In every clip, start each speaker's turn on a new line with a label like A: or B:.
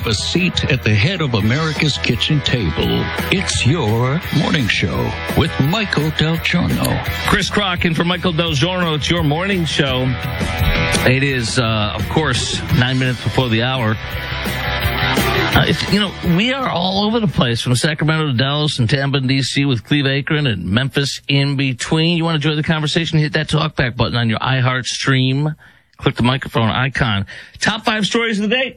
A: have a seat at the head of America's kitchen table. It's your morning show with Michael Del Giorno.
B: Chris Crock in for Michael Del Giorno. It's your morning show. It is, of course, 9 minutes before the hour. We are all over the place, from Sacramento to Dallas and Tampa and D.C. with Cleve Akron and Memphis in between. You want to join the conversation? Hit that talkback button on your iHeart stream. Click the microphone icon. Top 5 stories of the day.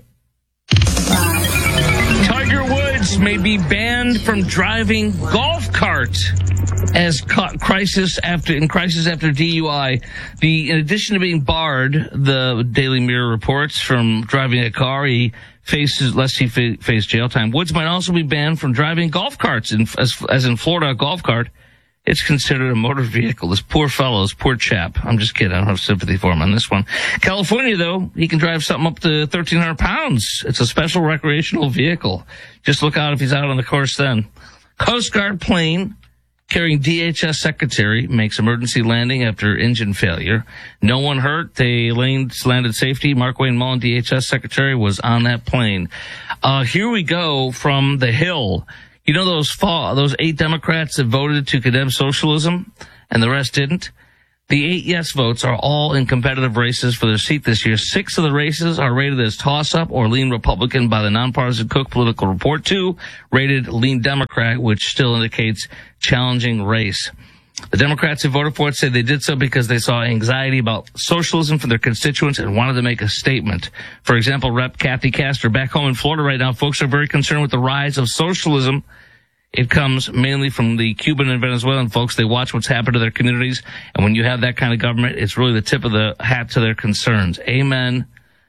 B: Tiger Woods may be banned from driving golf cart as crisis after DUI. In addition to being barred, the Daily Mirror reports, from driving a car, he face jail time. Woods might also be banned from driving golf carts. As in Florida, a golf cart, it's considered a motor vehicle. This poor fellow, this poor chap. I'm just kidding. I don't have sympathy for him on this one. California, though, he can drive something up to 1,300 pounds. It's a special recreational vehicle. Just look out if he's out on the course then. Coast Guard plane carrying DHS secretary makes emergency landing after engine failure. No one hurt. They landed safety. Mark Wayne Mullen, DHS secretary, was on that plane. Here we go from the Hill. You know those 8 Democrats that voted to condemn socialism and the rest didn't? The 8 yes votes are all in competitive races for their seat this year. 6 of the races are rated as toss-up or lean Republican by the nonpartisan Cook Political Report. 2 rated lean Democrat, which still indicates challenging race. The Democrats who voted for it say they did so because they saw anxiety about socialism from their constituents and wanted to make a statement. For example, Rep. Kathy Castor, back home in Florida right now, folks are very concerned with the rise of socialism. It comes mainly from the Cuban and Venezuelan folks. They watch what's happened to their communities, and when you have that kind of government, it's really the tip of the hat to their concerns. Amen.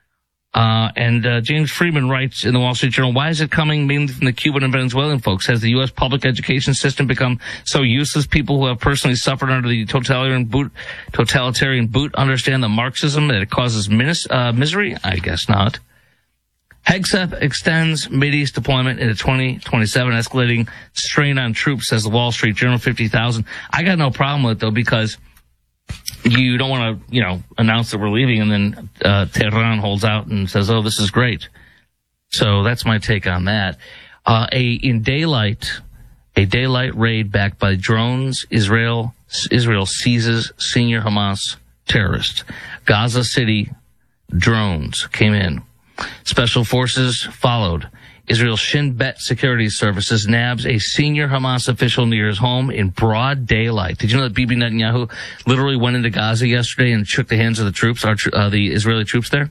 B: James Freeman writes in the Wall Street Journal, why is it coming mainly from the Cuban and Venezuelan folks? Has the U.S. public education system become so useless? People who have personally suffered under the totalitarian boot understand the Marxism that it causes misery? I guess not. Hegseth extends Mideast deployment into 2027, escalating strain on troops, says the Wall Street Journal. 50,000. I got no problem with it, though, because you don't want to, announce that we're leaving and then Tehran holds out and says, oh, this is great. So that's my take on that. A daylight raid backed by drones, Israel seizes senior Hamas terrorist. Gaza City drones came in. Special forces followed. Israel's Shin Bet Security Services nabs a senior Hamas official near his home in broad daylight. Did you know that Bibi Netanyahu literally went into Gaza yesterday and shook the hands of the troops, the Israeli troops there?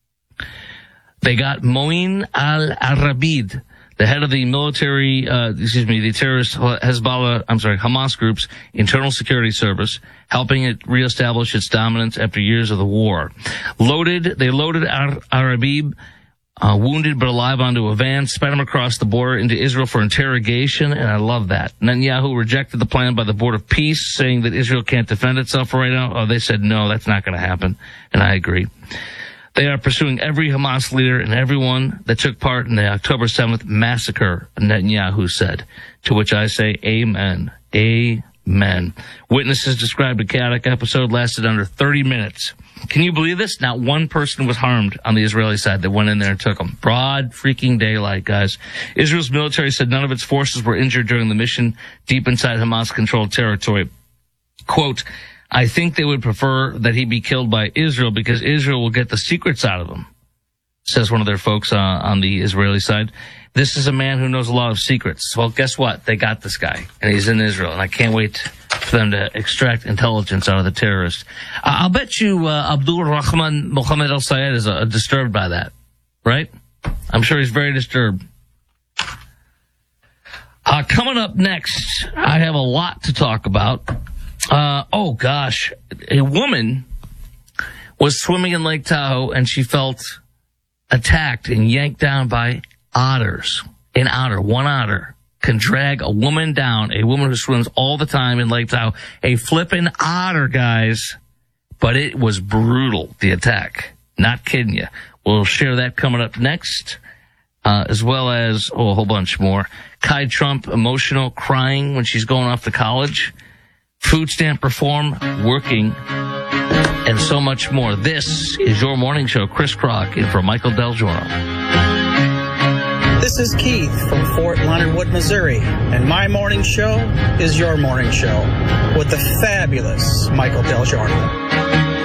B: They got Moin al-Arabid, the head of the the terrorist Hamas group's internal security service, helping it reestablish its dominance after years of the war. They loaded Arabib, wounded but alive, onto a van, sped him across the border into Israel for interrogation, and I love that. Netanyahu rejected the plan by the Board of Peace, saying that Israel can't defend itself right now. They said, no, that's not going to happen, and I agree. They are pursuing every Hamas leader and everyone that took part in the October 7th massacre, Netanyahu said, to which I say, amen. Amen. Witnesses described a chaotic episode lasted under 30 minutes. Can you believe this? Not one person was harmed on the Israeli side that went in there and took them. Broad freaking daylight, guys. Israel's military said none of its forces were injured during the mission deep inside Hamas-controlled territory. Quote, I think they would prefer that he be killed by Israel because Israel will get the secrets out of him, says one of their folks on the Israeli side. This is a man who knows a lot of secrets. Well, guess what? They got this guy, and he's in Israel, and I can't wait for them to extract intelligence out of the terrorists. I'll bet you Abdul Rahman Mohammed al-Sayed is disturbed by that, right? I'm sure he's very disturbed. Coming up next, I have a lot to talk about. A woman was swimming in Lake Tahoe and she felt attacked and yanked down by otters. One otter can drag a woman down, a woman who swims all the time in Lake Tahoe. A flippin' otter, guys. But it was brutal, the attack. Not kidding you. We'll share that coming up next, as well as a whole bunch more. Kai Trump, emotional, crying when she's going off to college. Food stamp reform, working, and so much more. This is your morning show. Chris Crock in for Michael Del Giorno.
C: This is Keith from Fort Leonard Wood, Missouri, and my morning show is your morning show with the fabulous Michael Del Giorno.